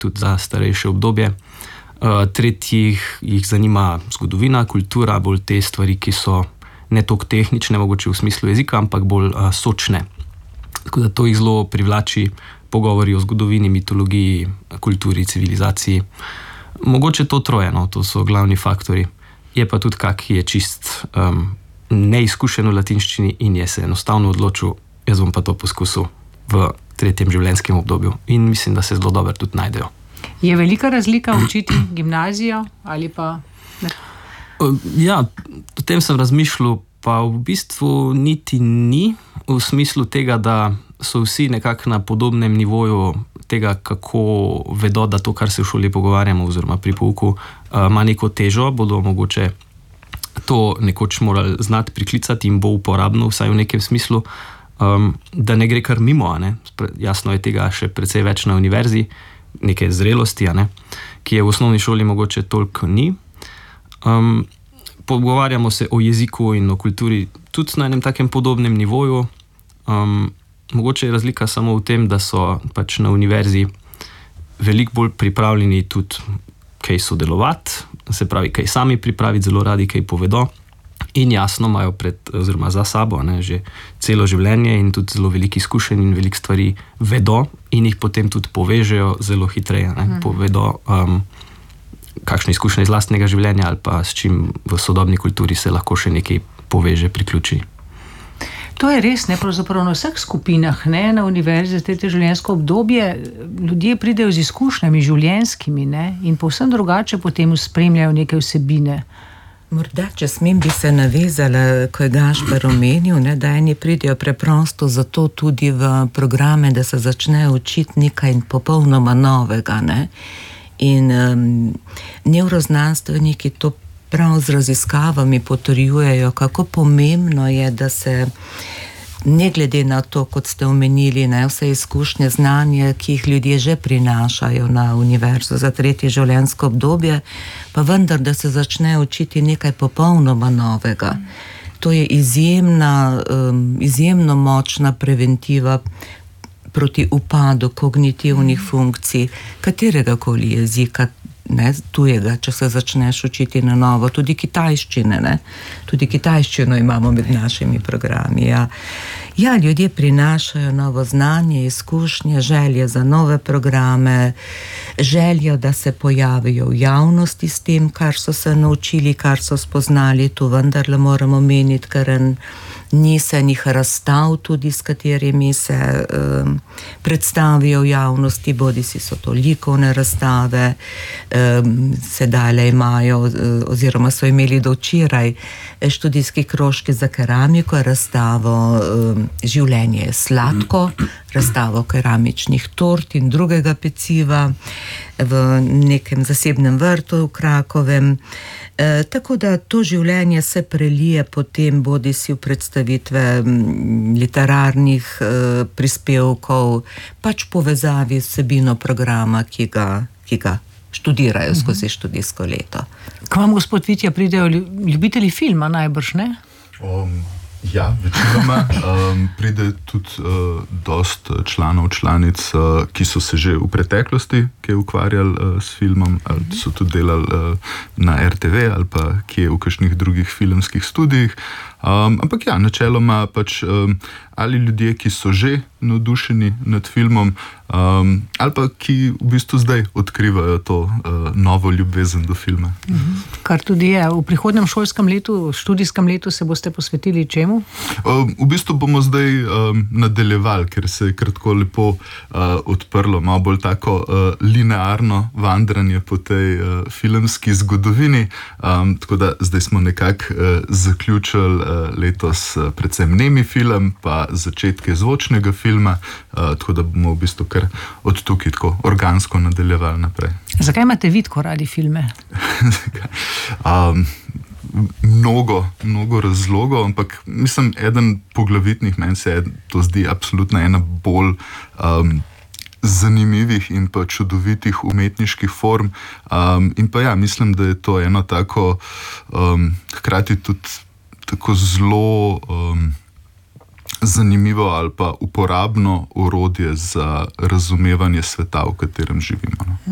tudi za starejše obdobje. Tretjih jih zanima zgodovina, kultura, bolj te stvari, ki so ne toliko tehnične, mogoče v smislu jezika, ampak bolj sočne. Tako da to jih zelo privlači, pogovori o zgodovini, mitologiji, kulturi, civilizaciji. Mogoče to troje, no, to so glavni faktori. Je pa tudi kak, ki je čist neizkušen v latinščini in je se enostavno odločil, jaz bom pa to poskusil v 3. življenjskem obdobju. In mislim, da se zelo dobro tudi najdejo. Je velika razlika učiti gimnazijo ali pa... Ja, o tem sem razmišljal, pa v bistvu niti ni, v smislu tega, da so vsi nekako na podobnem nivoju tega, kako vedo, da to, kar se v šoli pogovarjamo, oziroma pri pouku, ima neko težo, bodo mogoče to nekoč morali znati priklicati in bo uporabno, vsaj v nekem smislu, da ne gre kar mimo, ne? Jasno je tega še precej več na univerzi, neke zrelosti, ne? Ki je v osnovni šoli mogoče toliko ni. Pogovarjamo se o jeziku in o kulturi tudi na enem takem podobnem nivoju. Mogoče je razlika samo v tem, da so pač na univerzi veliko bolj pripravljeni tudi kaj sodelovati, se pravi, kaj sami pripraviti, zelo radi kaj povedo in jasno imajo oziroma za sabo, ne, že celo življenje in tudi zelo veliko izkušenj in veliko stvari vedo in jih potem tudi povežejo zelo hitreje, ne, povedo kakšne izkušnje iz lastnega življenja ali pa s čim v sodobni kulturi se lahko še nekaj poveže, priključi. To je res, ne, pravzaprav na vseh skupinah, ne, na univerzi za 3. življenjsko obdobje, ljudje pridejo z izkušnjami življenjskimi, ne, in povsem drugače potem spremljajo neke vsebine. Morda, če smem, bi se navezala, ko je Gašper omenil, ne, da eni pridejo preprosto zato tudi v programe, da se začnejo učiti nekaj popolnoma novega, ne. In nevroznanstveniki to prav z raziskavami potrjujejo, kako pomembno je, da se ne glede na to, kot ste omenili, ne, vse izkušnje, znanje, ki jih ljudje že prinašajo na univerzo za 3. življenjsko obdobje, pa vendar, da se začne učiti nekaj popolnoma novega. To je izjemno močna preventiva proti upadu kognitivnih funkcij, kateregakoli jezika, ne, tujega, če se začneš učiti na novo, tudi kitajščine, ne. Tudi kitajščino imamo med našimi programi, ja. Ja, ljudje prinašajo novo znanje, izkušnje, želje za nove programe, željo, da se pojavijo v javnosti s tem, kar so se naučili, kar so spoznali, tu vendarle moramo meniti, kar nisenih razstav tudi, s katerimi se predstavijo v javnosti, bodisi so to likovne razstave, sedaj imajo, oziroma so imeli do včeraj študijski krožki za keramiko, razstavo Življenje je sladko, razstavo keramičnih tort in drugega peciva v nekem zasebnem vrtu v Krakovem. Tako da to življenje se prelije potem bodisi v predstavitve literarnih prispevkov, pač povezavi z vsebino programa, ki ga študirajo skozi študijsko leto. K vam, gospod Vitja, pridejo ljubitelji filma najbrž, ne? Ja, večinoma pride tudi dost članov, članic, ki so se že v preteklosti kje ukvarjali s filmom, ali so tudi delali na RTV ali pa kje v kakšnih drugih filmskih studijih. Ampak ja, načeloma pač ali ljudje, ki so že navdušeni nad filmom, ali pa ki v bistvu zdaj odkrivajo to novo ljubezen do filma. Kar tudi je. V prihodnjem šolskem letu, študijskem letu se boste posvetili čemu? V bistvu bomo zdaj nadaljevali, ker se je kratko lepo odprlo, malo bolj tako linearno vandranje po tej filmski zgodovini, tako da zdaj smo nekako zaključili letos predvsem nemi film, pa začetke zvočnega filma, tako da bomo v bistvu kar od tukaj tako organsko nadaljevali naprej. Zakaj imate vi tako radi filme? Mnogo razlogov, ampak mislim, eden poglavitnih, meni se to zdi absolutno ena bolj zanimivih in pa čudovitih umetniških form. In pa ja, mislim, da je to eno tako hkrati tudi tako zelo zanimivo ali pa uporabno orodje za razumevanje sveta, v katerem živimo.